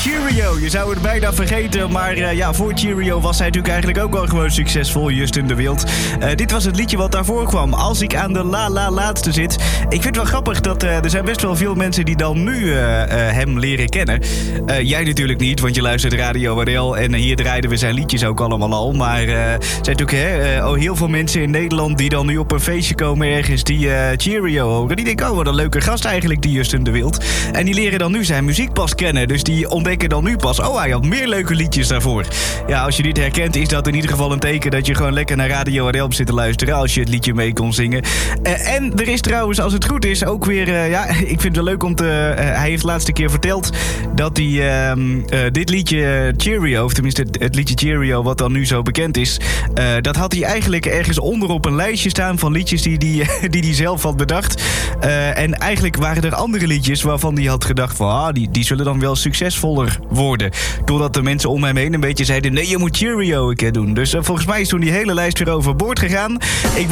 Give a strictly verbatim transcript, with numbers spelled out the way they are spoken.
Cheerio, je zou het bijna vergeten, maar uh, ja, voor Cheerio was hij natuurlijk eigenlijk ook wel gewoon succesvol, Justin de Wild. Uh, dit was het liedje wat daarvoor kwam, Als ik aan de la la laatste zit. Ik vind het wel grappig dat uh, er zijn best wel veel mensen die dan nu uh, uh, hem leren kennen. Uh, jij natuurlijk niet, want je luistert Radio R L en hier draaiden we zijn liedjes ook allemaal al. Maar uh, er zijn natuurlijk hè, uh, oh, heel veel mensen in Nederland die dan nu op een feestje komen ergens die uh, Cheerio horen. Die denken, oh wat een leuke gast eigenlijk, die Justin de Wild. En die leren dan nu zijn muziek pas kennen. Dus die ontdekken dan nu pas, oh hij had meer leuke liedjes daarvoor. Ja, als je dit herkent is dat in ieder geval een teken dat je gewoon lekker naar Radio R L zit te luisteren als je het liedje mee kon zingen. Uh, en er is trouwens, als het goed is, ook weer, uh, ja, ik vind het wel leuk om te, uh, hij heeft de laatste keer verteld dat hij uh, uh, dit liedje Cheerio, of tenminste het, het liedje Cheerio wat dan nu zo bekend is, uh, dat had hij eigenlijk ergens onder op een lijstje staan van liedjes die hij die, die zelf had bedacht. Uh, en eigenlijk waren er andere liedjes waarvan hij had gedacht van, ah, die, die zullen dan wel succesvoller worden. Doordat de mensen om hem heen een beetje zeiden, nee, je moet Cheerio een keer doen. Dus uh, volgens mij is toen die hele lijst weer overboord gegaan. Ik ben